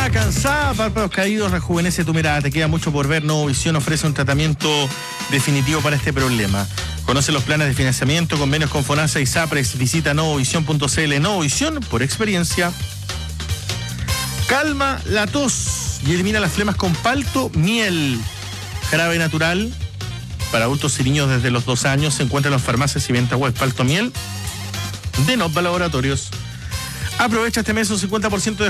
Cansada, párpados caídos, rejuvenece tu mirada. Te queda mucho por ver. Novovisión ofrece un tratamiento definitivo para este problema. Conoce los planes de financiamiento, convenios con FONASA y SAPRES. Visita novovision.cl. Novovisión, por experiencia. Calma la tos y elimina las flemas con palto miel. Jarabe natural para adultos y niños desde los 2 años. Se encuentra en las farmacias y venta web. Palto miel de Nova Laboratorios. Aprovecha este mes un 50% de